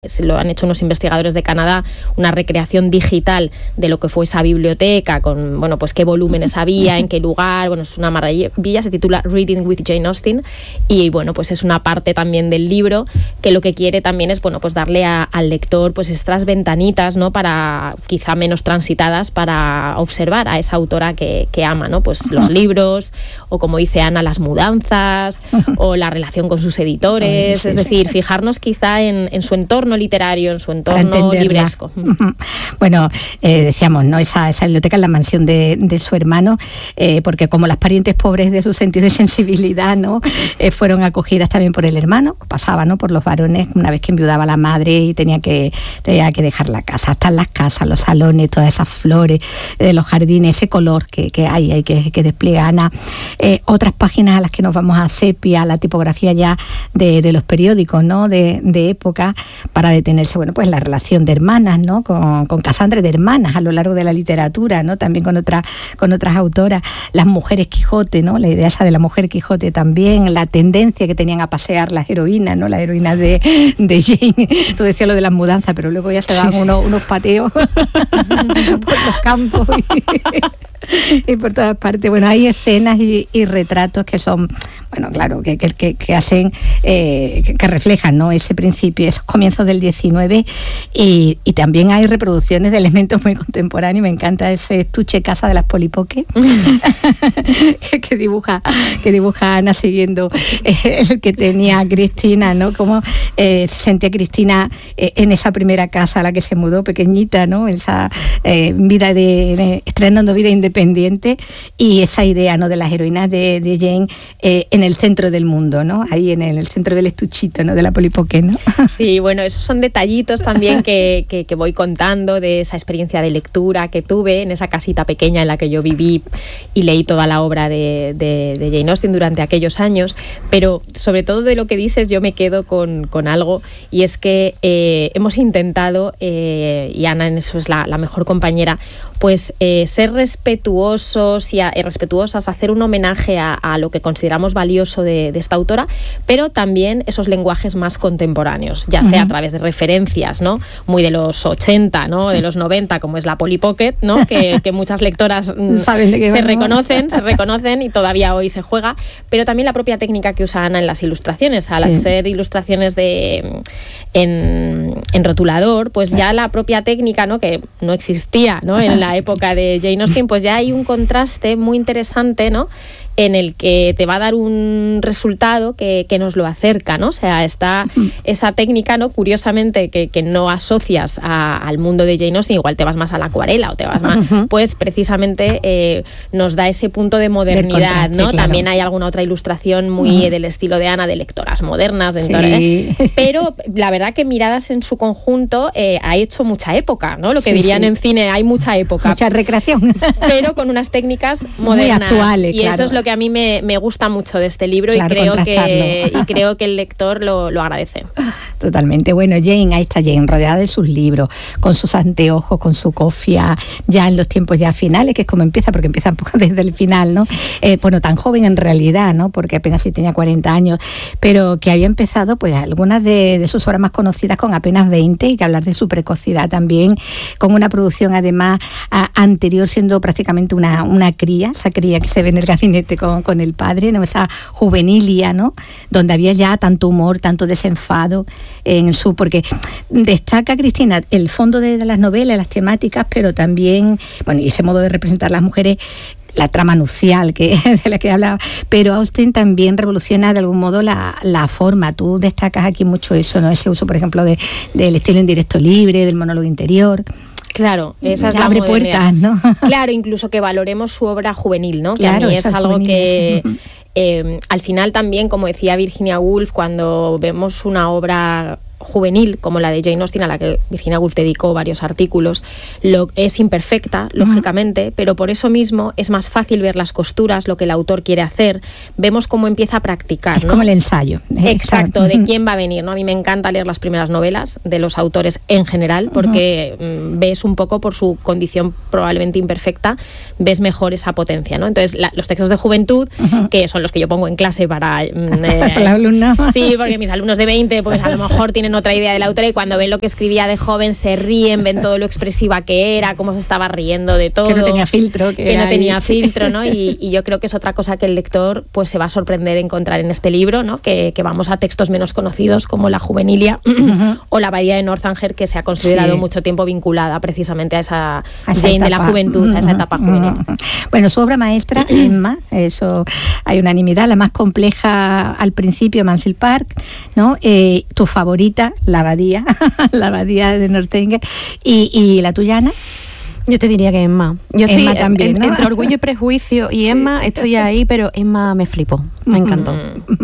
Se lo han hecho unos investigadores de Canadá, una recreación digital de lo que fue esa biblioteca, con, bueno, pues qué volúmenes había, en qué lugar. Bueno, es una maravilla, se titula Reading with Jane Austen, y bueno, pues es una parte también del libro que lo que quiere también es, bueno, pues darle al lector pues estas ventanitas, ¿no?, para quizá menos transitadas, para observar a esa autora que ama, ¿no?, pues los libros, o como dice Ana, las mudanzas, o la relación con sus editores, es decir, fijarnos quizá en su entorno literario, en su entorno libresco. Bueno, decíamos, ¿no?, esa biblioteca es la mansión de su hermano, porque como las parientes pobres de su sentido de sensibilidad, ¿no?, fueron acogidas también por el hermano, pasaba, ¿no?, por los varones, una vez que enviudaba la madre y tenía que dejar la casa. Hasta las casas, los salones, todas esas flores de los jardines, ese color que hay que despliega Ana. Otras páginas a las que nos vamos a sepia, la tipografía ya de los periódicos, ¿no?, de época, para detenerse, bueno, pues la relación de hermanas, ¿no?, con Casandra, de hermanas a lo largo de la literatura, ¿no?, también con otras autoras, las mujeres Quijote, ¿no?, la idea esa de la mujer Quijote también, la tendencia que tenían a pasear las heroínas, ¿no?, las heroínas de Jane. Tú decías lo de las mudanzas, pero luego ya se daban unos pateos por los campos y por todas partes. Bueno, hay escenas y retratos que son, bueno, claro, que hacen, que reflejan, ¿no?, ese principio, esos comienzos del 19, y también hay reproducciones de elementos muy contemporáneos. Me encanta ese estuche casa de las Polly Pocket que dibuja Ana siguiendo el que tenía Cristina, ¿no?, cómo se sentía Cristina en esa primera casa a la que se mudó, pequeñita, ¿no?, esa vida estrenando vida independiente, y esa idea, ¿no?, de las heroínas de Jane en el centro del mundo, ¿no?, ahí en el centro del estuchito, ¿no?, de la Polly Pocket, ¿no? Sí, bueno, esos son detallitos también que voy contando de esa experiencia de lectura que tuve en esa casita pequeña en la que yo viví y leí toda la obra de Jane Austen durante aquellos años. Pero sobre todo de lo que dices yo me quedo con algo, y es que hemos intentado, y Ana en eso es la mejor compañera, pues ser respetuosos y respetuosas, hacer un homenaje a lo que consideramos valioso de esta autora, pero también esos lenguajes más contemporáneos, ya sea a través de referencias, ¿no?, muy de los 80, ¿no?, de los 90, como es la Polly Pocket, ¿no?, que muchas lectoras se reconocen y todavía hoy se juega, pero también la propia técnica que usa Ana en las ilustraciones, al ser ilustraciones en rotulador, pues ya la propia técnica, ¿no?, que no existía, ¿no?, en la época de Jane Austen, pues ya hay un contraste muy interesante, ¿no?, en el que te va a dar un resultado que nos lo acerca, ¿no? O sea, está esa técnica, ¿no?, curiosamente, que no asocias al mundo de Jane Austen, igual te vas más a la acuarela o te vas más, pues precisamente nos da ese punto de modernidad, ¿no? Claro. También hay alguna otra ilustración muy del estilo de Ana, de lectoras modernas, pero la verdad que miradas en su conjunto ha hecho mucha época, ¿no? Lo que dirían en cine, hay mucha época. Mucha recreación. Pero con unas técnicas modernas. Muy actuales, y eso es lo que a mí me gusta mucho de este libro, claro, y creo que el lector lo agradece. Totalmente. Bueno, Jane, ahí está Jane, rodeada de sus libros, con sus anteojos, con su cofia, ya en los tiempos ya finales, que es como empieza, porque empieza un poco desde el final, ¿no? Bueno, tan joven en realidad, ¿no?, porque apenas sí tenía 40 años, pero que había empezado, pues, algunas de sus obras más conocidas con apenas 20, y que hablar de su precocidad también, con una producción además anterior, siendo prácticamente una cría, esa cría que se ve en el gabinete con el padre, ¿no?, esa juvenilia, ¿no?, donde había ya tanto humor, tanto desenfado porque destaca Cristina el fondo de las novelas, las temáticas, pero también, bueno, y ese modo de representar a las mujeres, la trama nupcial de la que hablaba, pero Austen también revoluciona de algún modo la forma. Tú destacas aquí mucho eso, ¿no?, ese uso, por ejemplo, del estilo indirecto libre, del monólogo interior. Claro, esa es la abre puertas, ¿no? Claro, incluso que valoremos su obra juvenil, ¿no? Claro, que a mí es algo que juvenil, al final también, como decía Virginia Woolf, cuando vemos una obra juvenil como la de Jane Austen, a la que Virginia Woolf dedicó varios artículos, es imperfecta, lógicamente, pero por eso mismo es más fácil ver las costuras, lo que el autor quiere hacer. Vemos cómo empieza a practicar, es, ¿no?, como el ensayo. Exacto, de quién va a venir, ¿no? A mí me encanta leer las primeras novelas de los autores en general, porque ves un poco, por su condición probablemente imperfecta, ves mejor esa potencia, ¿no? Entonces, los textos de juventud, que son con los que yo pongo en clase para la alumna. Sí, porque mis alumnos de 20 pues a lo mejor tienen otra idea de la autora y cuando ven lo que escribía de joven se ríen, ven todo lo expresiva que era, cómo se estaba riendo de todo, que no tenía filtro, que no tenía filtro, ¿no? Y yo creo que es otra cosa que el lector pues se va a sorprender encontrar en este libro, ¿no? Que vamos a textos menos conocidos como La Juvenilia o La Abadía de Northanger, que se ha considerado mucho tiempo vinculada precisamente a esa Jane etapa de la juventud, a esa etapa juvenil. Bueno, su obra maestra, Emma, eso hay unanimidad, la más compleja al principio, Mansfield Park, ¿no? Tu favorita, La Abadía, La Abadía de Northanger, y la tuya, Ana. Yo te diría que Emma. Yo Emma estoy también, ¿no? entre Orgullo y Prejuicio y Emma, estoy ahí, pero Emma me flipó, me encantó.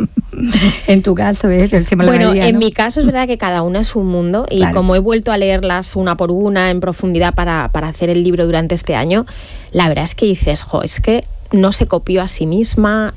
En tu caso, bueno, en mi caso es verdad que cada una es un mundo y como he vuelto a leerlas una por una en profundidad para hacer el libro durante este año, la verdad es que dices, es que no se copió a sí misma,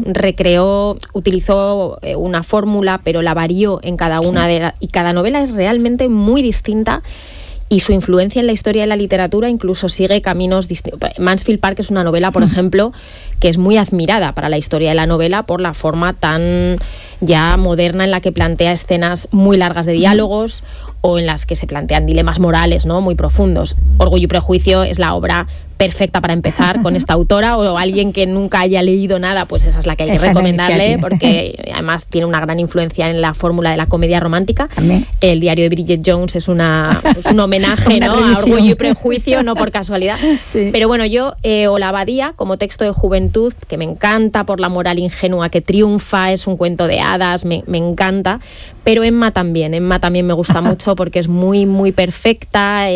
recreó, utilizó una fórmula, pero la varió en cada una y cada novela es realmente muy distinta. Y su influencia en la historia de la literatura incluso sigue caminos distintos. Mansfield Park es una novela, por ejemplo, que es muy admirada para la historia de la novela por la forma tan ya moderna en la que plantea escenas muy largas de diálogos o en las que se plantean dilemas morales, ¿no? Muy profundos. Orgullo y Prejuicio es la obra perfecta para empezar con esta autora, o alguien que nunca haya leído nada, pues esa es la que hay que recomendarle, porque además tiene una gran influencia en la fórmula de la comedia romántica. También. El diario de Bridget Jones es un homenaje, ¿no?, a Orgullo y Prejuicio, no por casualidad. Sí. Pero bueno, yo, o La Abadía, como texto de juventud, que me encanta por la moral ingenua que triunfa, es un cuento de hadas, me encanta. Pero Emma también me gusta mucho porque es muy, muy perfecta,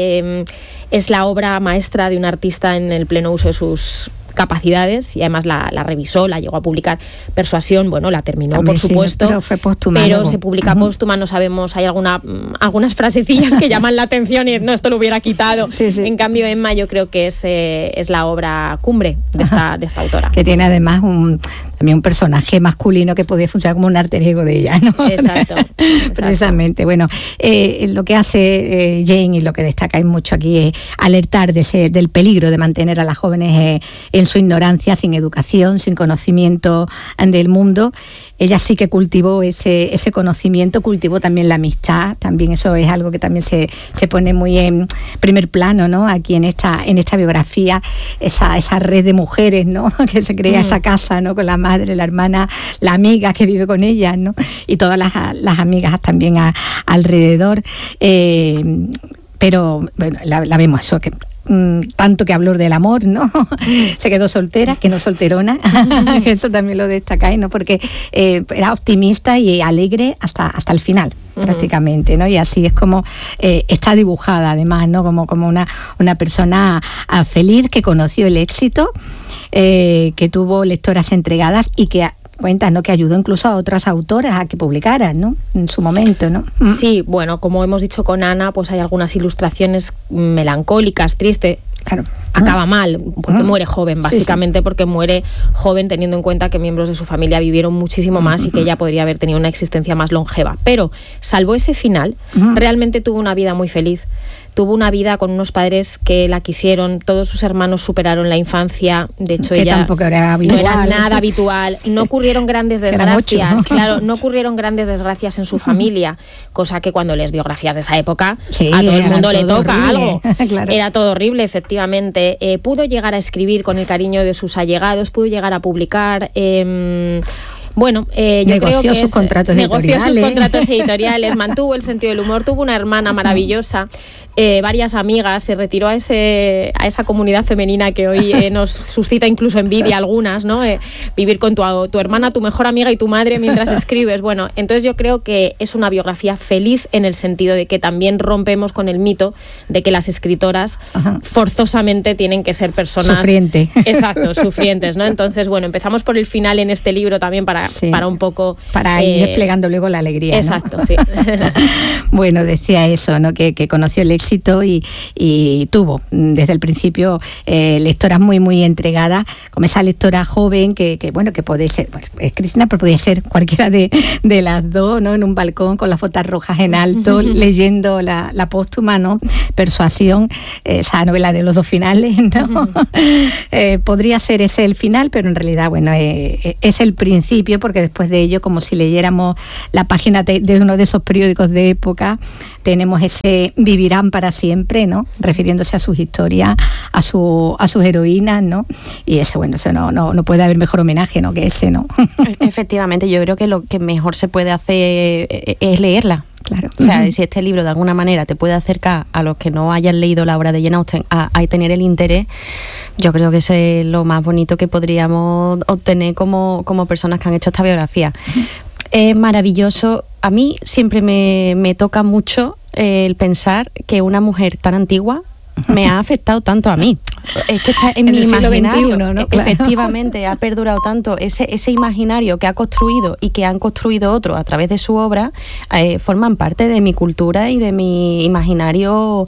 es la obra maestra de un artista en el pleno uso de sus capacidades y además la revisó, la llegó a publicar. Persuasión, bueno, la terminó, también, por supuesto, pero fue póstuma, pero se publica póstuma, no sabemos, hay algunas frasecillas que llaman la atención y no, esto lo hubiera quitado. Sí. En cambio, Emma yo creo que es la obra cumbre de esta autora. Que tiene además también un personaje masculino que podría funcionar como un alter ego de ella, ¿no? Exacto. Precisamente. Bueno, lo que hace Jane y lo que destacáis mucho aquí es alertar del peligro de mantener a las jóvenes en su ignorancia, sin educación, sin conocimiento del mundo. Ella sí que cultivó ese conocimiento, cultivó también la amistad, también eso es algo que también se pone muy en primer plano, ¿no? Aquí en esta biografía, esa red de mujeres, ¿no? Que se crea esa casa, ¿no? Con la madre, la hermana, la amiga que vive con ellas, ¿no? Y todas las amigas también alrededor. Pero bueno, la vemos eso, que tanto que habló del amor, ¿no? Se quedó soltera, que no solterona, que eso también lo destacáis, ¿no? Porque era optimista y alegre hasta el final, prácticamente, ¿no? Y así es como está dibujada, además, ¿no? Como una persona feliz, que conoció el éxito, que tuvo lectoras entregadas y que cuentas, ¿no?, que ayudó incluso a otras autoras a que publicaran, ¿no?, en su momento, ¿no? Sí, bueno, como hemos dicho con Ana, pues hay algunas ilustraciones melancólicas, tristes. Claro. Acaba mal, porque muere joven, básicamente, porque muere joven teniendo en cuenta que miembros de su familia vivieron muchísimo más y que ella podría haber tenido una existencia más longeva. Pero, salvo ese final, realmente tuvo una vida muy feliz. Tuvo una vida con unos padres que la quisieron, todos sus hermanos superaron la infancia, de hecho que ella tampoco era habitual. No era nada habitual, no ocurrieron grandes desgracias, ¿no? Claro, no ocurrieron grandes desgracias en su familia, cosa que cuando lees biografías de esa época, a todo el mundo le toca horrible. Algo. Claro. Era todo horrible, efectivamente. Pudo llegar a escribir con el cariño de sus allegados, pudo llegar a publicar. Bueno, yo creo que negoció sus contratos editoriales, mantuvo el sentido del humor, tuvo una hermana maravillosa, varias amigas, se retiró a esa comunidad femenina que hoy nos suscita incluso envidia algunas, ¿no? Vivir con tu hermana, tu mejor amiga y tu madre mientras escribes. Bueno, entonces yo creo que es una biografía feliz en el sentido de que también rompemos con el mito de que las escritoras forzosamente tienen que ser personas sufrientes. Exacto, sufrientes, ¿no? Entonces, bueno, empezamos por el final en este libro también para para un poco... Para ir desplegando luego la alegría, exacto, ¿no? Sí. Bueno, decía eso, ¿no? Que conoció el éxito y tuvo desde el principio lectoras muy, muy entregadas, como esa lectora joven que puede ser, pues, es Cristina, pero podía ser cualquiera de las dos, ¿no? En un balcón con las botas rojas en alto, leyendo la póstuma, ¿no? Persuasión, esa novela de los dos finales, ¿no? Podría ser ese el final, pero en realidad, bueno, es el principio, porque después de ello, como si leyéramos la página de uno de esos periódicos de época, tenemos ese vivirán para siempre, ¿no? Refiriéndose a sus historias, a sus heroínas, ¿no? Y ese, bueno, eso no puede haber mejor homenaje, ¿no? Que ese, ¿no? Efectivamente, yo creo que lo que mejor se puede hacer es leerla. Claro. O sea, si este libro de alguna manera te puede acercar a los que no hayan leído la obra de Jane Austen a tener el interés, yo creo que eso es lo más bonito que podríamos obtener como personas que han hecho esta biografía. Es maravilloso. A mí siempre me toca mucho el pensar que una mujer tan antigua me ha afectado tanto a mí. Es que está en mi imaginario, ¿no? Efectivamente, ha perdurado tanto ese imaginario que ha construido y que han construido otros a través de su obra, forman parte de mi cultura y de mi imaginario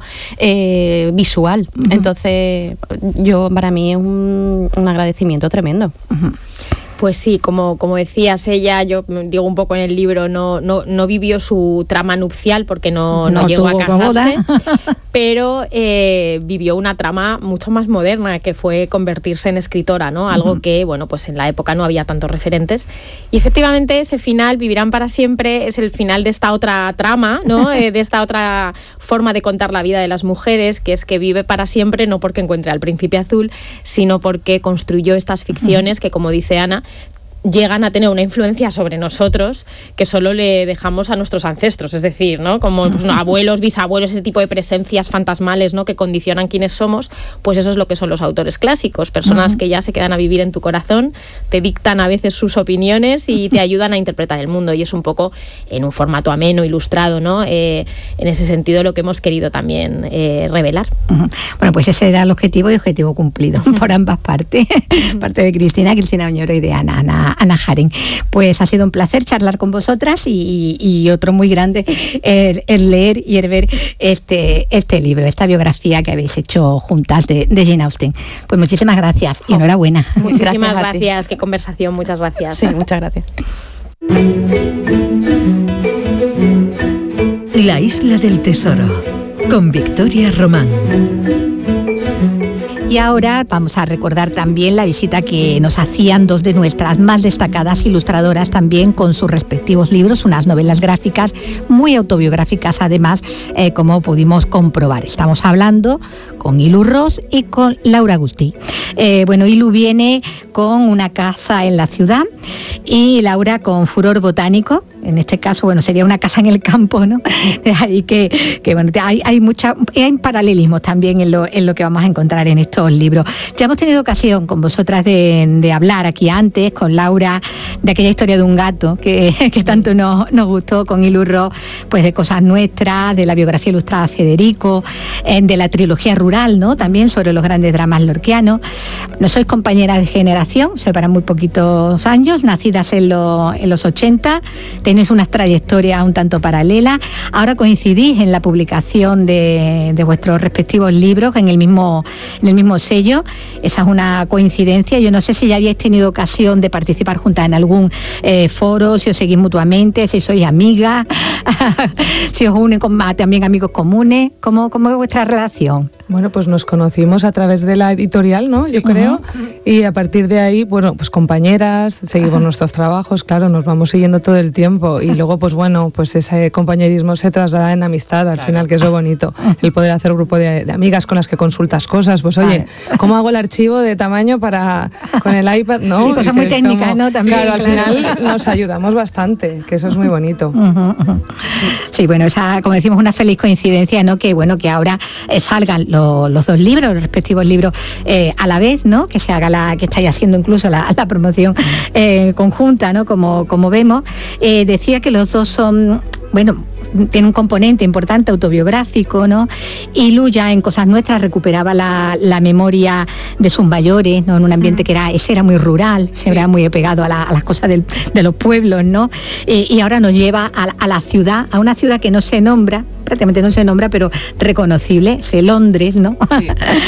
visual. Entonces, para mí es un agradecimiento tremendo. Pues sí, como decías, ella, yo digo un poco en el libro, no vivió su trama nupcial porque no llegó a casarse, pero vivió una trama mucho más moderna, que fue convertirse en escritora, ¿no? Algo que, bueno, pues en la época no había tantos referentes. Y efectivamente ese final, Vivirán para siempre, es el final de esta otra trama, ¿no? De esta otra forma de contar la vida de las mujeres, que es que vive para siempre, no porque encuentre al príncipe azul, sino porque construyó estas ficciones que, como dice Ana, llegan a tener una influencia sobre nosotros que solo le dejamos a nuestros ancestros, es decir, ¿no? Como pues, abuelos, bisabuelos, ese tipo de presencias fantasmales, ¿no? Que condicionan quiénes somos, pues eso es lo que son los autores clásicos, personas que ya se quedan a vivir en tu corazón, te dictan a veces sus opiniones y te ayudan a interpretar el mundo, y es un poco en un formato ameno, ilustrado, ¿no? En ese sentido lo que hemos querido también revelar. Bueno, pues ese era el objetivo y objetivo cumplido por ambas partes, parte de Cristina Oñoro y de Ana Jaren. Pues ha sido un placer charlar con vosotras y otro muy grande el leer y el ver este libro, esta biografía que habéis hecho juntas de Jane Austen. Pues muchísimas gracias y enhorabuena. Muchísimas gracias, qué conversación, muchas gracias. Sí, muchas gracias. La isla del tesoro, con Victoria Román. Y ahora vamos a recordar también la visita que nos hacían dos de nuestras más destacadas ilustradoras, también con sus respectivos libros, unas novelas gráficas muy autobiográficas además, como pudimos comprobar. Estamos hablando con Ilu Ros y con Laura Agustí. Ilu viene con Una casa en la ciudad y Laura con Furor botánico. En este caso, sería Una casa en el campo, ¿no? De ahí que hay paralelismos también en lo que vamos a encontrar en estos libros. Ya hemos tenido ocasión con vosotras de hablar aquí antes, con Laura, de aquella historia de un gato que tanto nos gustó, con Ilu Ros, pues de Cosas nuestras, de la biografía ilustrada de Federico, de la trilogía rural, ¿no? También sobre los grandes dramas lorquianos. No sois compañeras de generación, separan muy poquitos años, nacidas en los 80, tenéis unas trayectorias un tanto paralelas. Ahora coincidís en la publicación de vuestros respectivos libros en el mismo sello. Esa es una coincidencia. Yo no sé si ya habíais tenido ocasión de participar juntas en algún foro, si os seguís mutuamente, si sois amigas, si os unen con también amigos comunes. ¿Cómo es vuestra relación? Bueno, pues nos conocimos a través de la editorial, ¿no? Sí, yo creo. Y a partir de ahí, pues compañeras, seguimos nuestros trabajos, claro, nos vamos siguiendo todo el tiempo. Y luego, pues ese compañerismo se traslada en amistad, al final, que es lo bonito. El poder hacer grupo de amigas con las que consultas cosas. Pues oye, ¿cómo hago el archivo de tamaño con el iPad? ¿No? Sí, cosas muy técnicas, ¿no? También, claro, al final nos ayudamos bastante, que eso es muy bonito. Sí, esa, como decimos, una feliz coincidencia, ¿no? Que ahora salgan los dos libros, los respectivos libros a la vez, ¿no? Que se haga que estáis haciendo incluso la promoción conjunta, ¿no? Como vemos. Decía que los dos son bueno, tiene un componente importante autobiográfico, ¿no? Y Lu ya en Cosas Nuestras recuperaba la memoria de sus mayores, ¿no? En un ambiente que era muy rural, era muy pegado a las cosas de los pueblos, ¿no? Y ahora nos lleva a la ciudad, a una ciudad que no se nombra, prácticamente no se nombra, pero reconocible, es Londres, ¿no? Sí.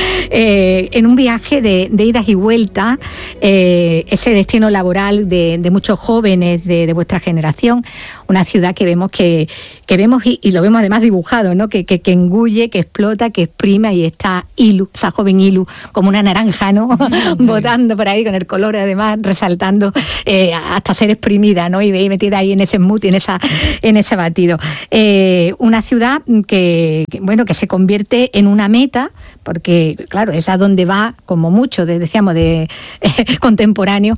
En un viaje de idas y vueltas, ese destino laboral de muchos jóvenes de vuestra generación, una ciudad que vemos y lo vemos además dibujado, ¿no? Que engulle, que explota, que exprime, y está Ilu, esa joven Ilu, como una naranja, ¿no? Sí. Botando por ahí con el color además resaltando hasta ser exprimida, ¿no? Y metida ahí en ese smoothie, en ese batido. Una ciudad que se convierte en una meta, porque claro, es a donde va, como mucho, decíamos, de contemporáneo,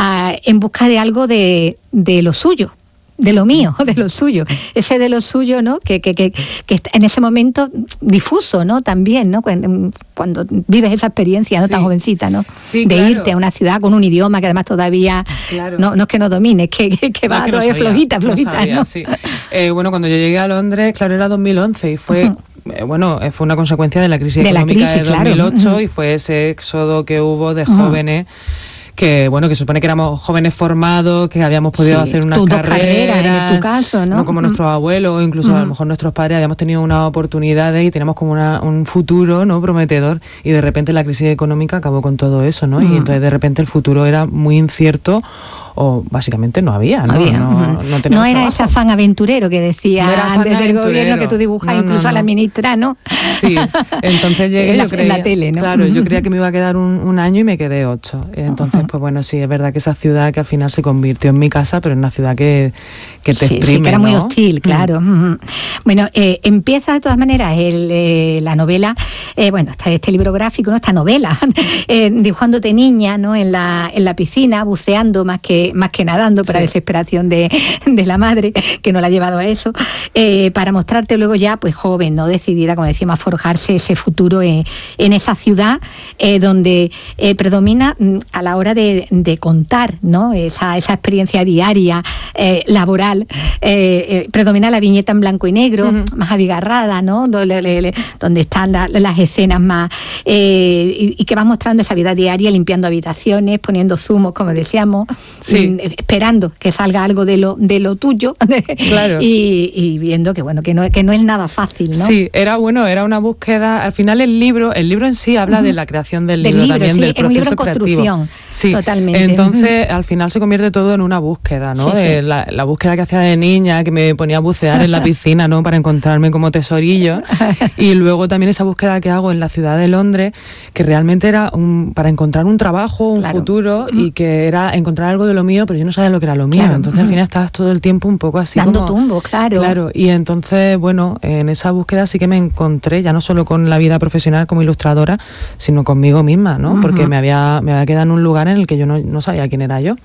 en busca de algo de lo suyo, de lo mío, de lo suyo, ese de lo suyo, ¿no? Que en ese momento difuso, ¿no? También, ¿no? Cuando vives esa experiencia, ¿no? Sí. Tan jovencita, ¿no? Sí, de claro. Irte a una ciudad con un idioma que además todavía no es que no domines, que va que todavía flojita, ¿no? Sí. Bueno, cuando yo llegué a Londres, claro, era 2011 y fue... fue una consecuencia de la crisis económica de 2008, claro. Y fue ese éxodo que hubo de jóvenes que se supone que éramos jóvenes formados, que habíamos podido hacer una carrera, en tu caso, ¿no? No como nuestros abuelos, o incluso a lo mejor nuestros padres, habíamos tenido unas oportunidades y teníamos como un futuro, ¿no? Prometedor, y de repente la crisis económica acabó con todo eso, ¿no? Y entonces de repente el futuro era muy incierto, o básicamente no había, ¿no? No era ese afán aventurero que decía desde el gobierno que tú dibujas, incluso a la ministra, ¿no? Sí, entonces llegué, en la tele, ¿no? Claro, yo creía que me iba a quedar un año y me quedé 8. Entonces, pues bueno, sí, es verdad que esa ciudad que al final se convirtió en mi casa, pero en una ciudad que te exprime, sí, que era muy ¿no? hostil, claro. Bueno, empieza de todas maneras la novela, este libro gráfico, ¿no? Esta novela, dibujándote niña, ¿no? En la piscina, buceando más que nadando, para desesperación de la madre, que no la ha llevado a eso, para mostrarte luego ya pues joven, ¿no? Decidida, como decíamos, a forjarse ese futuro en esa ciudad donde predomina a la hora de contar, ¿no? Esa experiencia diaria, laboral, predomina la viñeta en blanco y negro, más abigarrada, ¿no? Donde están las escenas más y que va mostrando esa vida diaria, limpiando habitaciones, poniendo zumos, como decíamos, esperando que salga algo de lo tuyo, claro. y viendo que no es nada fácil, ¿no? Sí, era una búsqueda. Al final el libro en sí habla de la creación del libro también, sí, del proceso un libro en creativo. Construcción, sí, totalmente. Entonces al final se convierte todo en una búsqueda, ¿no? Sí. La búsqueda que hacía de niña, que me ponía a bucear en la piscina, ¿no? Para encontrarme como tesorillo. Y luego también esa búsqueda que hago en la ciudad de Londres, que realmente era para encontrar un trabajo, un futuro, y que era encontrar algo de lo mío, pero yo no sabía lo que era lo mío. Claro. Entonces al final estabas todo el tiempo un poco así dando tumbos, claro. Claro, y entonces, bueno, en esa búsqueda sí que me encontré, ya no solo con la vida profesional como ilustradora, sino conmigo misma, ¿no? Porque me había quedado en un lugar en el que yo no sabía quién era yo.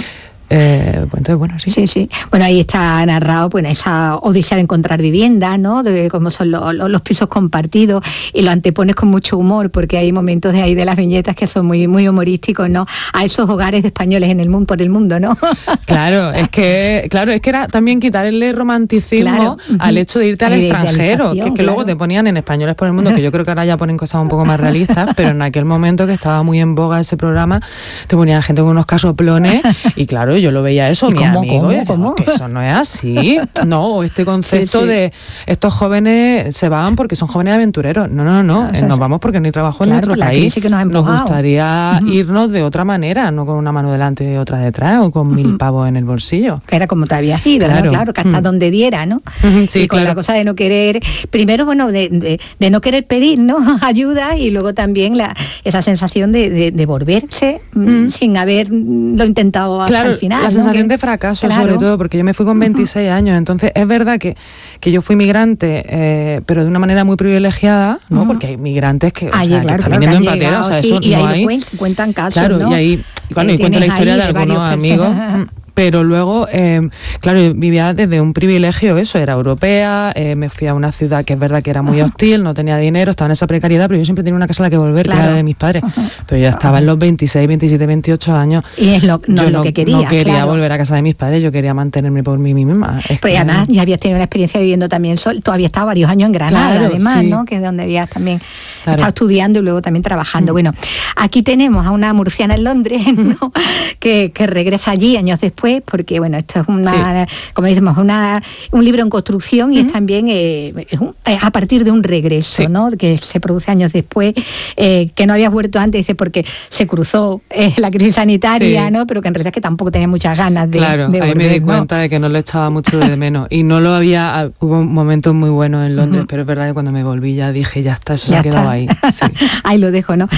Entonces, bueno, sí. Sí. Bueno, ahí está narrado esa odisea de encontrar vivienda, ¿no? De cómo son los pisos compartidos, y lo antepones con mucho humor, porque hay momentos de ahí de las viñetas que son muy, muy humorísticos, ¿no? A esos hogares de españoles por el mundo, ¿no? Claro, es que era también quitarle romanticismo al hecho de irte al extranjero, que es que luego te ponían en Españoles por el mundo, que yo creo que ahora ya ponen cosas un poco más realistas, pero en aquel momento, que estaba muy en boga ese programa, te ponían gente con unos casoplones, y claro, yo lo veía eso, mi amigo, ¿cómo? Que eso no es así, no, o este concepto de estos jóvenes se van porque son jóvenes aventureros, no, nos vamos porque no hay trabajo en nuestro país, nos gustaría irnos de otra manera, no con una mano delante y otra detrás, o con 1000 pavos en el bolsillo. Que era como te habías ido, claro, ¿no? Claro, que hasta donde diera, ¿no? Sí, y con la cosa de no querer, primero, de no querer pedir, ¿no? Ayuda, y luego también esa sensación de volverse sin haberlo intentado hasta el final. La sensación de fracaso, sobre todo, porque yo me fui con 26 años, entonces es verdad que yo fui migrante, pero de una manera muy privilegiada, ¿no? Porque hay migrantes que, que están viniendo en patera, llegado, eso y no ahí hay. Cuentan casos, claro, ¿no? Y ahí, y cuento la historia de algunos amigos. pero luego, claro, yo vivía desde un privilegio, eso, era europea, me fui a una ciudad que es verdad que era muy hostil, no tenía dinero, estaba en esa precariedad, pero yo siempre tenía una casa a la que volver, que era de mis padres. Pero yo estaba en los 26, 27, 28 años. Y es lo que quería. No quería volver a casa de mis padres, yo quería mantenerme por mí misma. Pues además, ya habías tenido una experiencia viviendo también sol, tú habías estado varios años en Granada, además, ¿no? Que es donde habías también estado estudiando y luego también trabajando. Bueno, aquí tenemos a una murciana en Londres, ¿no? que regresa allí años después, porque bueno, esto es una, como decimos, un libro en construcción y es también a partir de un regreso, ¿no? Que se produce años después, que no habías vuelto antes, dice, porque se cruzó la crisis sanitaria, ¿no? Pero que en realidad es que tampoco tenía muchas ganas de volver, ahí me di cuenta de que no lo echaba mucho de menos y no lo había, hubo momentos muy buenos en Londres, pero es verdad que cuando me volví ya dije, ya está, eso se ha quedado ahí. Sí. Ahí lo dejo, ¿no?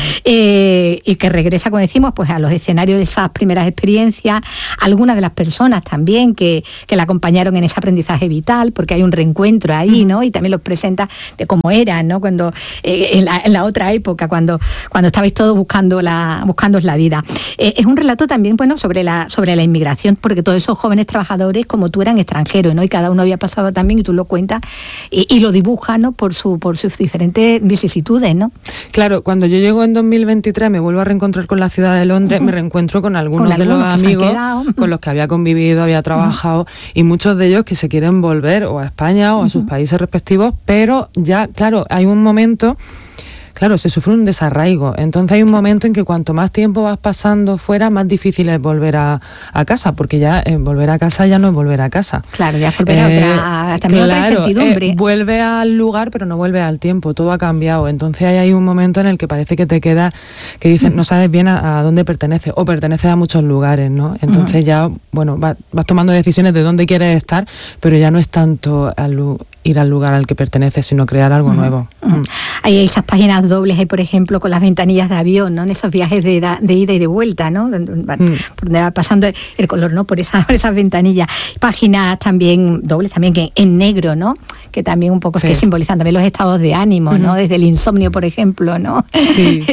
Y que regresa, como decimos, pues a los escenarios de esas primeras experiencias, algunas de las personas también que la acompañaron en ese aprendizaje vital, porque hay un reencuentro ahí, ¿no? Y también los presenta de cómo eran, ¿no? Cuando en la otra época, cuando estabais todos buscándos la vida. Es un relato también, bueno, sobre la inmigración, porque todos esos jóvenes trabajadores como tú eran extranjeros, ¿no? Y cada uno había pasado también, y tú lo cuentas y lo dibujas, ¿no? Por sus diferentes vicisitudes, ¿no? Claro, cuando yo llego en 2023 me vuelvo a reencontrar con la ciudad de Londres, me reencuentro con algunos de los amigos con los que había convivido, había trabajado, y muchos de ellos que se quieren volver o a España o a sus países respectivos, pero ya, claro, hay un momento... Claro, se sufre un desarraigo. Entonces hay un momento en que cuanto más tiempo vas pasando fuera, más difícil es volver a casa, porque ya volver a casa ya no es volver a casa. Claro, ya es volver a otra incertidumbre. Vuelve al lugar, pero no vuelve al tiempo. Todo ha cambiado. Entonces hay un momento en el que parece que te queda, que dices, no sabes bien a dónde perteneces, o perteneces a muchos lugares, ¿no? Entonces ya, bueno, vas tomando decisiones de dónde quieres estar, pero ya no es tanto ir al lugar al que perteneces, sino crear algo nuevo. Hay esas páginas dobles, por ejemplo, con las ventanillas de avión, ¿no? En esos viajes de ida y de vuelta, ¿no? Donde va pasando el color, ¿no? Por esas ventanillas. Páginas también dobles, también que en negro, ¿no? Que también un poco es que simbolizan también los estados de ánimo, ¿no? Desde el insomnio, por ejemplo, ¿no? Sí.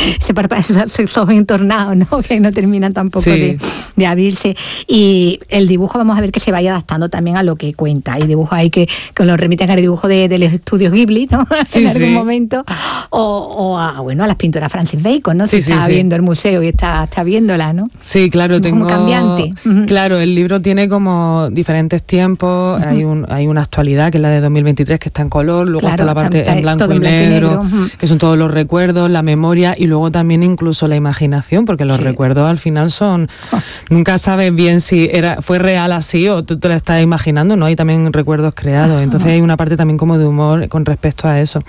esos ojos entornados, ¿no? Que no terminan tampoco de abrirse. Y el dibujo, vamos a ver que se vaya adaptando también a lo que cuenta. Hay dibujos ahí que lo remiten al dibujo de los estudios Ghibli, ¿no? En algún momento. O a las pinturas Francis Bacon, ¿no? Está viendo el museo y está viéndola, ¿no? Sí, claro, como cambiante. Claro, el libro tiene como diferentes tiempos, hay una actualidad que es la de 2023 que está en color, luego está la parte en blanco y negro, que son todos los recuerdos, la memoria y luego también incluso la imaginación, porque los recuerdos al final son... Nunca sabes bien si fue real así o tú te lo estás imaginando, ¿no? Hay también recuerdos creados, entonces hay una parte también como de humor con respecto a eso.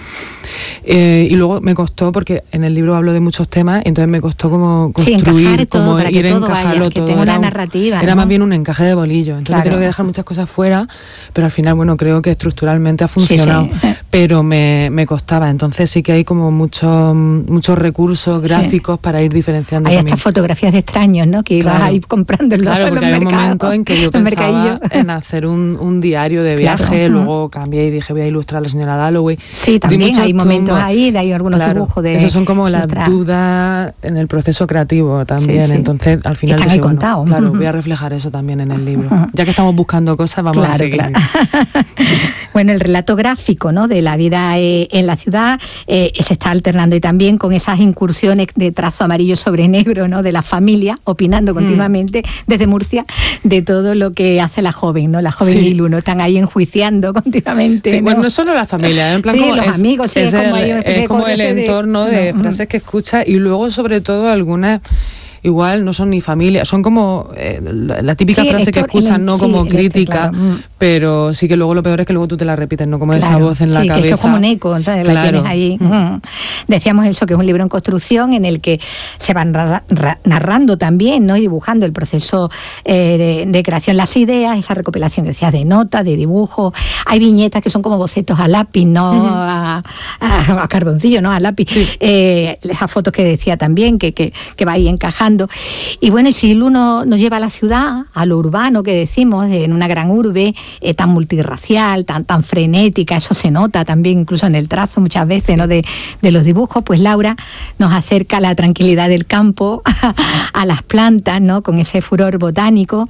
Y luego me costó, porque en el libro hablo de muchos temas, entonces me costó como construir, como para ir que todo encajarlo vaya, todo. Que tenga una narrativa. Era más bien un encaje de bolillo, entonces tengo que dejar muchas cosas fuera, pero al final, bueno, creo que estructuralmente ha funcionado, pero me costaba, entonces sí que hay como muchos recursos gráficos para ir diferenciando. Hay estas fotografías de extraños, ¿no? Que ibas a ir comprando en los mercados. Porque hay un momento en que yo pensaba en hacer un diario de viaje, luego cambié y dije voy a ilustrar a la señora Dalloway. Sí, también hay momentos ahí, hay algunos dibujos de... Esos son como las dudas en el proceso creativo también, entonces al final están dije, ahí contados. Claro, voy a reflejar eso también en el libro. Ya que estamos buscando cosas, vamos a seguir. Bueno, el relato gráfico, ¿no? De la vida en la ciudad se está alternando y también con esas incursiones de trazo amarillo sobre negro, ¿no? De la familia, opinando continuamente desde Murcia de todo lo que hace la joven, ¿no? La joven Ilu, ¿no? Están ahí enjuiciando continuamente. Sí, ¿no? Bueno, no solo la familia, en plan como los amigos, es como el entorno de frases que escucha y luego sobre todo algunas igual no son ni familia, son como la típica frase que escuchan, no como crítica, pero sí que luego lo peor es que luego tú te la repites, no como esa voz en la cabeza. Que es como un eco, ¿sabes? La tienes ahí. Decíamos eso, que es un libro en construcción en el que se van narrando también, ¿no? Y dibujando el proceso de creación, las ideas, esa recopilación que decías de notas, de dibujos. Hay viñetas que son como bocetos a lápiz, no a carboncillo, ¿no? A lápiz. Esas fotos que decía también, que va ahí encajando. trabajando. Y bueno, y si Ilu nos lleva a la ciudad, a lo urbano que decimos, en una gran urbe tan multirracial, tan frenética, eso se nota también incluso en el trazo muchas veces, ¿no? de los dibujos, pues Laura nos acerca a la tranquilidad del campo, a las plantas, ¿no? Con ese furor botánico,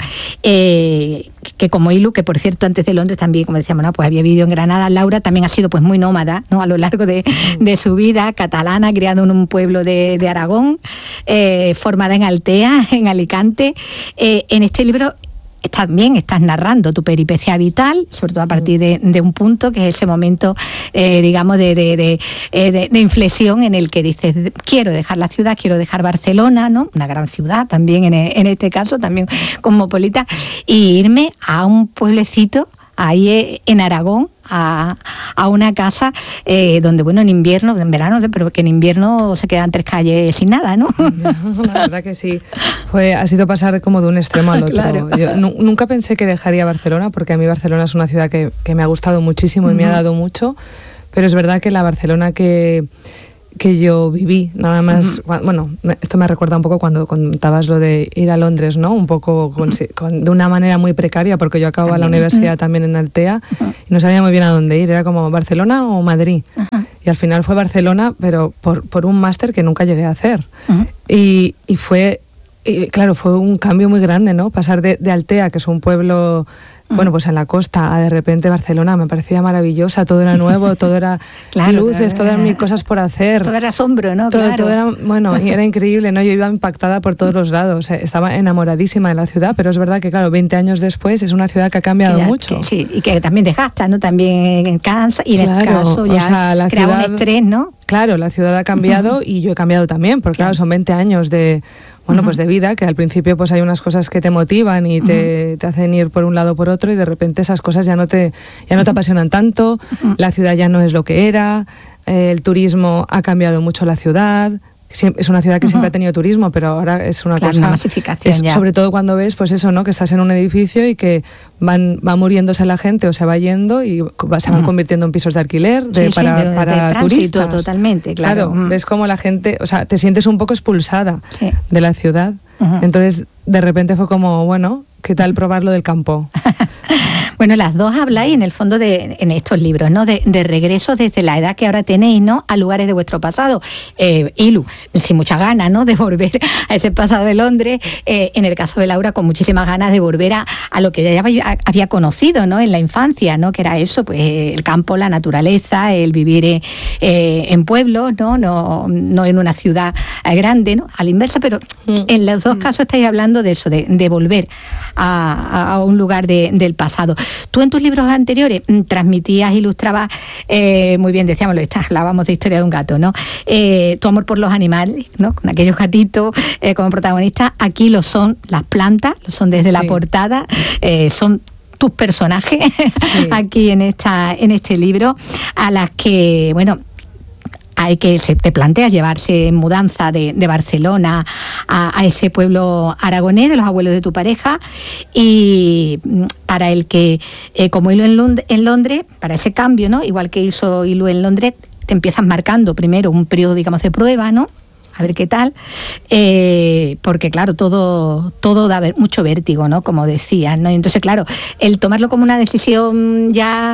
que como Ilu, que por cierto antes de Londres también, como decíamos, ¿no? Pues había vivido en Granada. Laura también ha sido pues muy nómada, ¿no? A lo largo de su vida, catalana, criada en un pueblo de Aragón, formada en Altea, en Alicante. En este libro también estás narrando tu peripecia vital, sobre todo a partir de un punto que es ese momento, digamos, de inflexión en el que dices, quiero dejar la ciudad, quiero dejar Barcelona, ¿no? Una gran ciudad también en este caso, también cosmopolita, y irme a un pueblecito ahí en Aragón, a una casa donde, bueno, en invierno, en verano, pero que en invierno se quedan 3 calles sin nada, ¿no? La verdad que sí. Ha sido pasar como de un extremo al otro. Claro. Yo nunca pensé que dejaría Barcelona, porque a mí Barcelona es una ciudad que me ha gustado muchísimo y me ha dado mucho, pero es verdad que la Barcelona que yo viví, nada más, bueno, esto me recuerda un poco cuando contabas lo de ir a Londres, ¿no? Un poco de una manera muy precaria, porque yo acababa la universidad también en Altea y no sabía muy bien a dónde ir, era como Barcelona o Madrid. Y al final fue Barcelona, pero por un máster que nunca llegué a hacer. Y claro, fue un cambio muy grande, ¿no? Pasar de Altea, que es un pueblo, bueno, pues en la costa, a de repente Barcelona, me parecía maravillosa, todo era nuevo, todo era luces, todo eran mil cosas por hacer. Todo era asombro, ¿no? Todo era, bueno, y era increíble, ¿no? Yo iba impactada por todos los lados, estaba enamoradísima de la ciudad, pero es verdad que, claro, 20 años después es una ciudad que ha cambiado mucho. Sí, y que también desgasta, ¿no? También en casa, y en el caso ya, o sea, la crea ciudad, un estrés, ¿no? Claro, la ciudad ha cambiado y yo he cambiado también, porque claro, son 20 años de... Bueno, pues de vida, que al principio pues hay unas cosas que te motivan y te hacen ir por un lado o por otro, y de repente esas cosas ya no te apasionan tanto, la ciudad ya no es lo que era, el turismo ha cambiado mucho la ciudad. Es una ciudad que siempre ha tenido turismo, pero ahora es una cosa... Una masificación ya. Sobre todo cuando ves, pues eso, ¿no? Que estás en un edificio y que va muriéndose la gente o se va yendo y se van convirtiendo en pisos de alquiler para turistas. Totalmente, claro. Ves como la gente... O sea, te sientes un poco expulsada de la ciudad. Entonces, de repente fue como, bueno, ¿qué tal probar lo del campo? Bueno, las dos habláis en el fondo en estos libros, ¿no? De regreso desde la edad que ahora tenéis, ¿no? A lugares de vuestro pasado. Ilu, sin muchas ganas, ¿no? De volver a ese pasado de Londres. En el caso de Laura, con muchísimas ganas de volver a lo que ella ya había conocido, ¿no? En la infancia, ¿no? Que era eso, pues el campo, la naturaleza, el vivir en pueblos, ¿no? No en una ciudad grande, ¿no? A la inversa, pero en los dos casos estáis hablando de eso, de volver a un lugar del pasado. Tú en tus libros anteriores transmitías, ilustrabas, muy bien, decíamos, hablábamos de Historia de un gato, ¿no? Tu amor por los animales, ¿no? Con aquellos gatitos como protagonistas. Aquí lo son las plantas, lo son desde la portada, son tus personajes aquí en este libro, a las que, bueno, se te plantea llevarse en mudanza de Barcelona a ese pueblo aragonés de los abuelos de tu pareja, y para el que, como Ilu en Londres, para ese cambio, ¿no? Igual que hizo Ilu en Londres, te empiezas marcando primero un periodo, digamos, de prueba, ¿no? A ver qué tal, porque claro, todo da mucho vértigo, ¿no? Como decías, ¿no? Y entonces, claro, el tomarlo como una decisión ya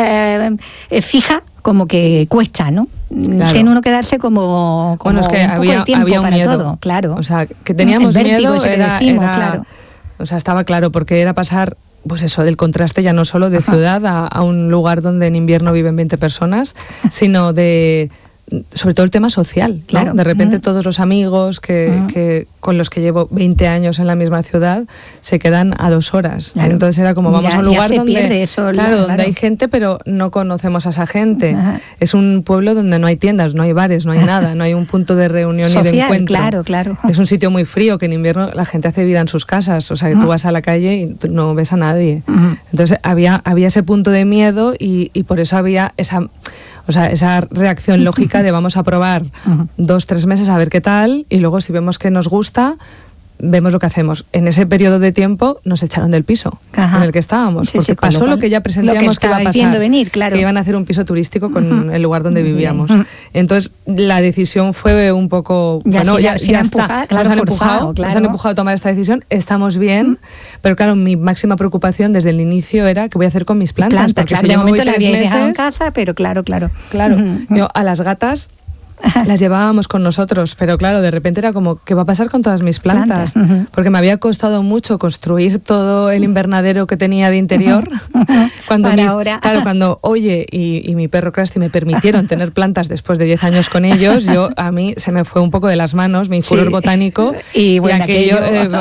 fija, como que cuesta, ¿no? Claro. Tiene uno que darse como bueno, es que había un para miedo. Todo, claro. O sea, que teníamos el vértigo miedo, ese que decimos, claro. O sea, estaba claro, porque era pasar, pues eso, del contraste ya no solo de ciudad a un lugar donde en invierno viven 20 personas, sino sobre todo el tema social, ¿no? Claro. De repente todos los amigos que con los que llevo 20 años en la misma ciudad se quedan a 2 horas. Claro. Entonces era como vamos a un lugar donde, donde hay gente, pero no conocemos a esa gente. Es un pueblo donde no hay tiendas, no hay bares, no hay nada, no hay un punto de reunión social, y de encuentro. Claro. Es un sitio muy frío, que en invierno la gente hace vida en sus casas, o sea, que tú vas a la calle y no ves a nadie. Entonces había ese punto de miedo y por eso había esa reacción lógica de vamos a probar 2-3 meses a ver qué tal, y luego si vemos que nos gusta, vemos lo que hacemos. En ese periodo de tiempo nos echaron del piso en el que estábamos, porque pasó lo que ya presentíamos que iba a pasar, venir, claro. Que iban a hacer un piso turístico con el lugar donde vivíamos. Entonces la decisión fue un poco, ya está, nos han empujado a tomar esta decisión, estamos bien, pero claro, mi máxima preocupación desde el inicio era qué voy a hacer con mis plantas, porque claro, si de yo me voy momento 3 meses, dejado en casa, pero claro. Yo a las gatas las llevábamos con nosotros, pero claro, de repente era como, ¿qué va a pasar con todas mis plantas? Porque me había costado mucho construir todo el invernadero que tenía de interior. Cuando Oye y mi perro Krusty me permitieron tener plantas después de 10 años con ellos, a mí se me fue un poco de las manos mi furor botánico y aquello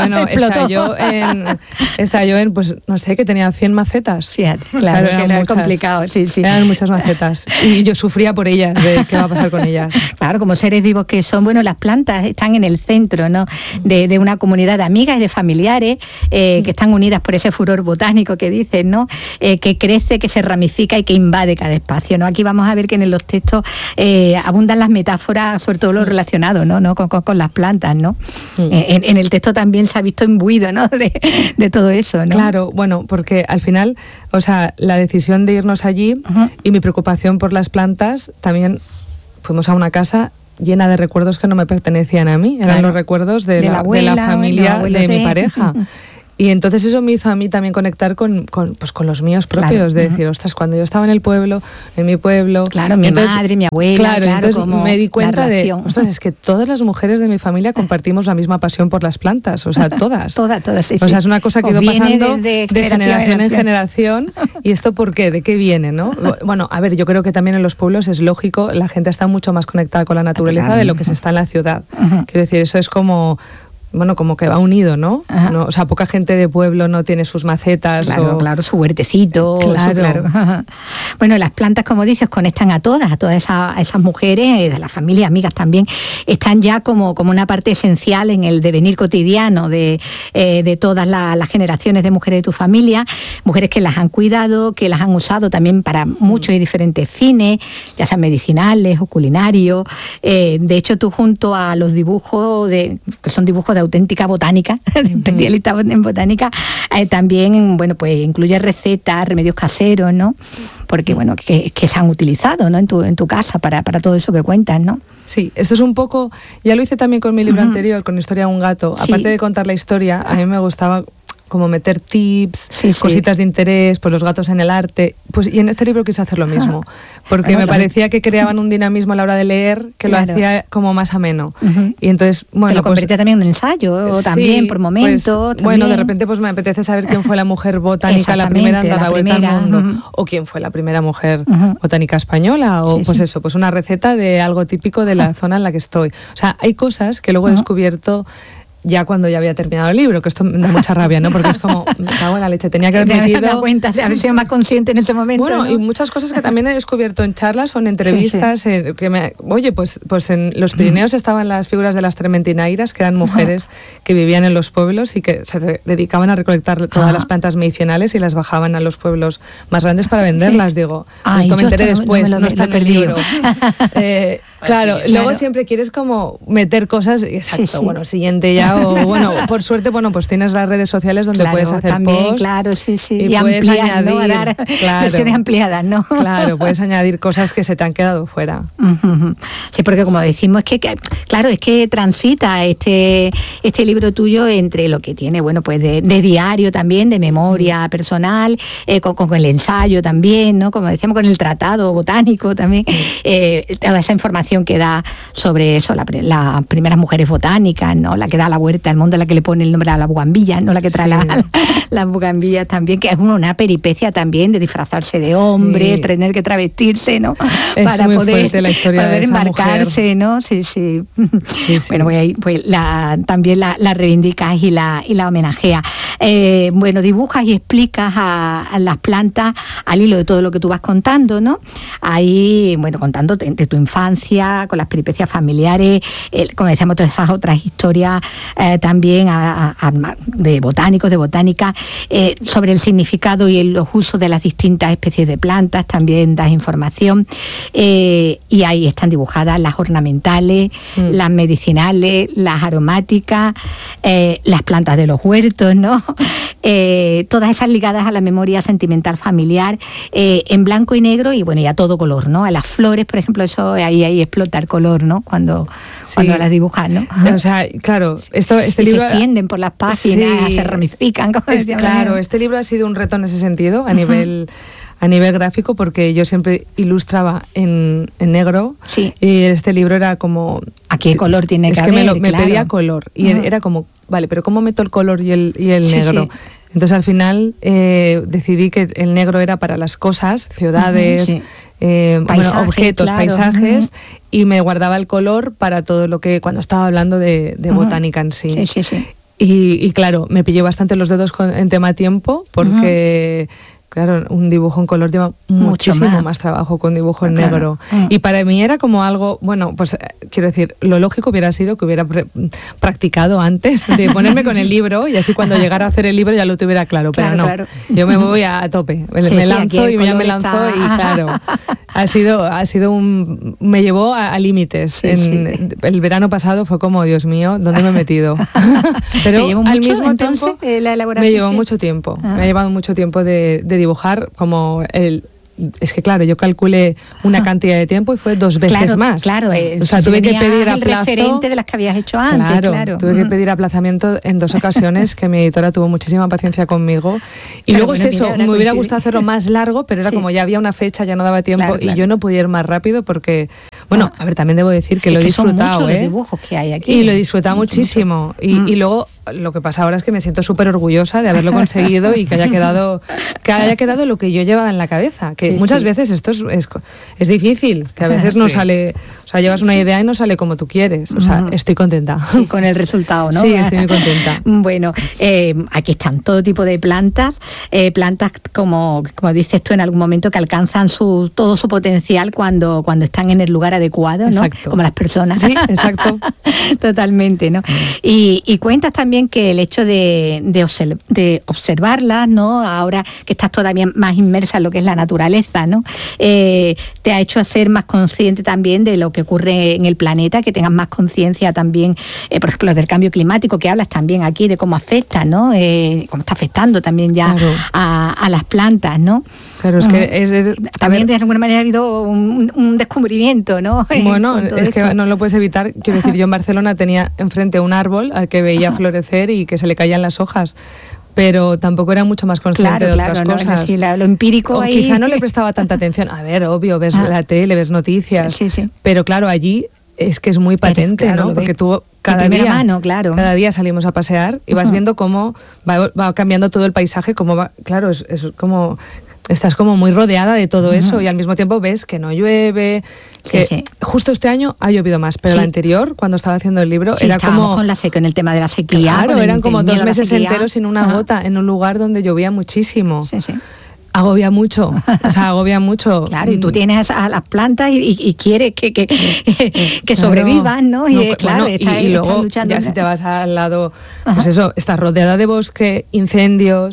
estalló en, pues no sé, que tenía 100 macetas. Sí, claro, que era muchas, complicado, sí. Eran muchas macetas y yo sufría por ellas, de qué va a pasar con ellas. Claro, como seres vivos que son, las plantas están en el centro, ¿no? de una comunidad de amigas y de familiares que están unidas por ese furor botánico que dicen, ¿no? Que crece, que se ramifica y que invade cada espacio, ¿no? Aquí vamos a ver que en los textos abundan las metáforas, sobre todo lo relacionado, ¿no? Con las plantas, ¿no? En el texto también se ha visto imbuido, ¿no? de todo eso, ¿no? Claro, porque al final, la decisión de irnos allí y mi preocupación por las plantas también. Fuimos a una casa llena de recuerdos que no me pertenecían a mí, eran los recuerdos de la familia de mi pareja. Y entonces eso me hizo a mí también conectar con los míos propios, de decir, ostras, cuando yo estaba en mi pueblo... Claro, mi madre, mi abuela, entonces me di cuenta de, ostras, es que todas las mujeres de mi familia compartimos la misma pasión por las plantas, todas. Todas, sí. Es una cosa que ha ido pasando de generación en generación. ¿Y esto por qué? ¿De qué viene, no? Bueno, a ver, yo creo que también en los pueblos es lógico, la gente está mucho más conectada con la naturaleza de lo que se está en la ciudad. Quiero decir, eso es como que va unido, ¿no? Poca gente de pueblo no tiene sus macetas. Claro, su huertecito. Claro. Bueno, las plantas, como dices, conectan a todas esas mujeres, de la familia, amigas también, están ya como una parte esencial en el devenir cotidiano de todas las generaciones de mujeres de tu familia, mujeres que las han cuidado, que las han usado también para muchos y diferentes fines, ya sean medicinales o culinarios. De hecho, tú junto a los dibujos, que son dibujos de auténtica botánica, de especialista en botánica, también, pues incluye recetas, remedios caseros, ¿no? Porque, que se han utilizado, ¿no? En tu casa para todo eso que cuentas, ¿no? Sí, esto es un poco, ya lo hice también con mi libro anterior, con Historia de un gato. Sí. Aparte de contar la historia, a mí me gustaba como meter tips, cositas de interés, pues los gatos en el arte, y en este libro quise hacer lo mismo, porque me parecía que creaban un dinamismo a la hora de leer que lo hacía como más ameno. Y entonces, te lo convertía también en un ensayo, también por momentos. De repente me apetece saber quién fue la mujer botánica, la primera en dar la vuelta al mundo, o quién fue la primera mujer botánica española, o una receta de algo típico de la zona en la que estoy. Hay cosas que luego he descubierto ya cuando ya había terminado el libro, que esto me da mucha rabia, ¿no? Porque es como, me cago en la leche, tenía que haber metido... Me he dado cuenta, haber sido más consciente en ese momento, ¿no? Y muchas cosas que también he descubierto en charlas o en entrevistas, pues en los Pirineos estaban las figuras de las trementinairas, que eran mujeres que vivían en los pueblos y que se dedicaban a recolectar todas las plantas medicinales y las bajaban a los pueblos más grandes para venderlas, digo. Esto me enteré después, no está en el libro. Claro, luego siempre quieres como meter cosas, siguiente ya, por suerte, pues tienes las redes sociales donde puedes hacer también, posts. Y puedes añadir, ¿no? A dar versiones ampliadas, ¿no? Claro, puedes añadir cosas que se te han quedado fuera. Sí, porque como decimos, es que transita este libro tuyo entre lo que tiene, pues de diario también, de memoria personal, con el ensayo también, ¿no? Como decíamos, con el tratado botánico también, toda esa información que da sobre eso, las primeras mujeres botánicas, ¿no? La que da la vuelta al mundo, la que le pone el nombre a la bugambilla, ¿no? La que trae las bugambillas también, que es una peripecia también de disfrazarse de hombre, tener que travestirse, ¿no? Es para muy poder fuerte la historia de esa embarcarse, mujer. ¿No? Sí. Bueno, también la reivindicas y la homenajeas. Dibujas y explicas a las plantas al hilo de todo lo que tú vas contando, ¿no? Ahí, contando de tu infancia, con las peripecias familiares, como decíamos, todas esas otras historias también de botánicos, de botánica, sobre el significado y los usos de las distintas especies de plantas, también das información, y ahí están dibujadas las ornamentales, las medicinales, las aromáticas, las plantas de los huertos, ¿no? Todas esas ligadas a la memoria sentimental familiar, en blanco y negro y bueno, y a todo color, ¿no? A las flores, por ejemplo, eso ahí explota el color, ¿no? Cuando las dibujas, ¿no? O sea, claro, este y libro se extienden por las páginas, se ramifican, como decía claro, este libro ha sido un reto en ese sentido, a nivel gráfico, porque yo siempre ilustraba en negro, y este libro era como... ¿A qué color tiene que haber? Es que me pedía color, y era como, vale, pero ¿cómo meto el color y el negro? Sí. Entonces al final decidí que el negro era para las cosas, ciudades, objetos, claro, paisajes, y me guardaba el color para todo lo que, cuando estaba hablando de botánica en sí. Sí. Y claro, me pillé bastante los dedos en tema tiempo, porque... Claro, un dibujo en color lleva muchísimo más trabajo que un dibujo en negro. Y para mí era como algo, bueno, pues quiero decir, lo lógico hubiera sido que hubiera practicado antes de ponerme con el libro, y así cuando llegara a hacer el libro ya lo tuviera claro, pero no. Claro. Yo me voy a tope, me lanzo y ya me lanzo y claro, ha sido me llevó a límites. El verano pasado fue como, Dios mío, ¿dónde me he metido? Pero al mismo tiempo la elaboración, me llevó mucho tiempo, me ha llevado mucho tiempo de dibujar, como es que claro, yo calculé una cantidad de tiempo y fue 2 veces más. Claro, o sea, tuve que pedir el referente de las que habías hecho antes. Claro. Tuve que pedir aplazamiento en 2 ocasiones, que mi editora tuvo muchísima paciencia conmigo. Y luego es eso, me hubiera gustado hacerlo más largo, pero era como ya había una fecha, ya no daba tiempo, y yo no podía ir más rápido porque, bueno, a ver, también debo decir que lo he disfrutado. Son muchos los dibujos que hay aquí. Y lo he disfrutado muchísimo. Y luego lo que pasa ahora es que me siento súper orgullosa de haberlo conseguido y que haya quedado lo que yo llevaba en la cabeza, que muchas veces esto es difícil, que a veces no sale, o sea, llevas una idea y no sale como tú quieres. O sea, estoy contenta. Sí, con el resultado, ¿no? Sí, estoy muy contenta. Bueno, aquí están todo tipo de plantas, plantas como dices tú en algún momento, que alcanzan todo su potencial cuando están en el lugar adecuado, ¿no? Exacto. Como las personas. Sí, exacto. Totalmente, ¿no? Y cuentas también que el hecho de observarlas, ¿no? Ahora que estás todavía más inmersa en lo que es la naturaleza, ¿no? Te ha hecho ser más consciente también de lo que ocurre en el planeta, que tengas más conciencia también, por ejemplo, del cambio climático, que hablas también aquí de cómo afecta, ¿no? Cómo está afectando también ya a las plantas, ¿no? Claro, es que también de alguna manera ha habido un descubrimiento, ¿no? Bueno, es que no lo puedes evitar. Quiero decir, yo en Barcelona tenía enfrente un árbol al que veía florecer y que se le caían las hojas, pero tampoco era mucho más consciente de otras cosas. Sí, lo empírico o ahí. Quizá no le prestaba tanta atención. A ver, obvio, ves la tele, ves noticias, pero claro, allí es que es muy patente, ¿no? Porque tú cada día salimos a pasear y vas viendo cómo va cambiando todo el paisaje, cómo va, claro, es como... Estás como muy rodeada de todo eso y al mismo tiempo ves que no llueve, que justo este año ha llovido más, pero el anterior, cuando estaba haciendo el libro, era como... con el tema de la sequía. Claro, eran como 2 meses enteros sin una gota, en un lugar donde llovía muchísimo. Agobia mucho, o sea, agobia mucho. Claro, y tú tienes a las plantas y quieres que sobrevivan, ¿no? Y claro, y luego luchando. Ya si te vas al lado, pues eso, estás rodeada de bosque, incendios,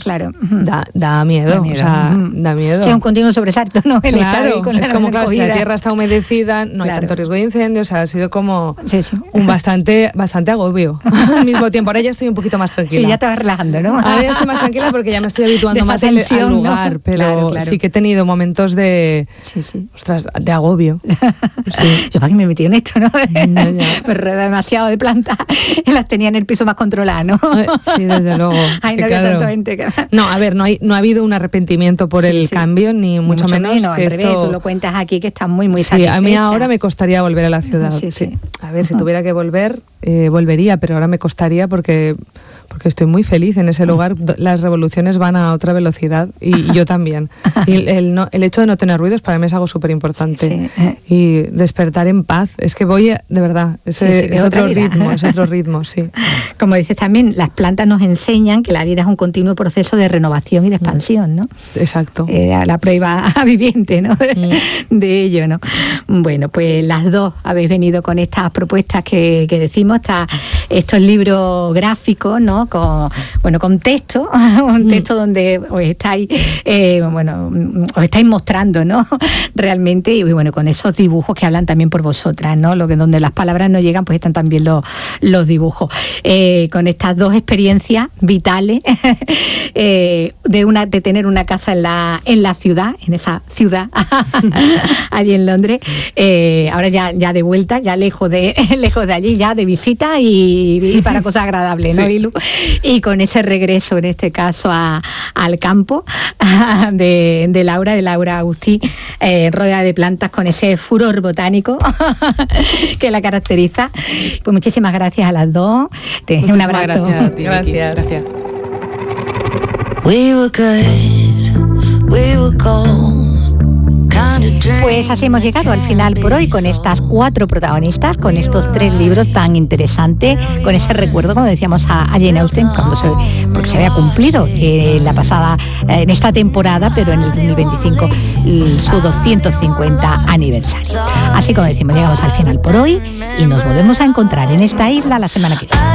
da miedo, o sea, da miedo. Sí, un continuo sobresalto, ¿no? Claro, es como claro, si la tierra está humedecida, no hay tanto riesgo de incendio, o sea, ha sido como un bastante agobio al mismo tiempo. Ahora ya estoy un poquito más tranquila. Sí, ya te vas relajando, ¿no? Ahora ya estoy más tranquila porque ya me estoy habituando más al lugar, ¿no? Pero sí que he tenido momentos de ostras, de agobio. Yo para qué me he metido en esto, ¿no? Me rodea demasiado de plantas y las tenía en el piso más controlado, ¿no? Sí, desde luego. Ay, no había tanta gente. No, a ver, no ha habido un arrepentimiento por el cambio, ni mucho menos. Que al revés, tú lo cuentas aquí que estás muy satisfecha. Sí, a mí ahora me costaría volver a la ciudad. Sí. A ver, si tuviera que volver, volvería, pero ahora me costaría porque estoy muy feliz en ese lugar. Las revoluciones van a otra velocidad y yo también. Y el hecho de no tener ruidos para mí es algo súper importante. Y despertar en paz. Es que de verdad, es otro ritmo, sí. Como dices también, las plantas nos enseñan que la vida es un continuo proceso de renovación y de expansión, ¿no? Exacto. La prueba viviente, ¿no? De ello, ¿no? Bueno, pues las dos habéis venido con estas propuestas que decimos, estos libros gráficos, ¿no? Con texto, un texto donde os estáis mostrando, ¿no? Realmente, y bueno, con esos dibujos que hablan también por vosotras, ¿no? Donde las palabras no llegan, pues están también los dibujos. Con estas dos experiencias vitales de tener una casa en la ciudad, en esa ciudad allí en Londres, ahora ya de vuelta, ya lejos de allí, ya de visita y para cosas agradables, ¿no, Ilu? Y con ese regreso, en este caso, al campo de Laura Agustí, rodeada de plantas, con ese furor botánico que la caracteriza. Pues muchísimas gracias a las dos. Un abrazo. Gracias a ti, gracias. Pues así hemos llegado al final por hoy, con estas 4 protagonistas, con estos 3 libros tan interesantes, con ese recuerdo, como decíamos, a Jane Austen, porque se había cumplido en esta temporada, pero en el 2025 su 250 aniversario. Así como decimos, llegamos al final por hoy y nos volvemos a encontrar en esta isla la semana que viene.